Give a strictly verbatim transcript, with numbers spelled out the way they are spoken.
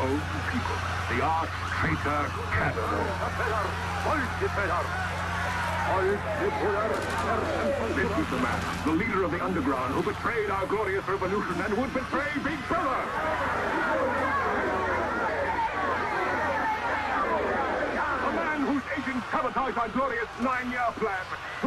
own people. The arch-traitor cannibal. This was the man, the leader of the underground, who betrayed our glorious revolution and would betray Big Brother. A man whose agents sabotaged our glorious nine-year plan.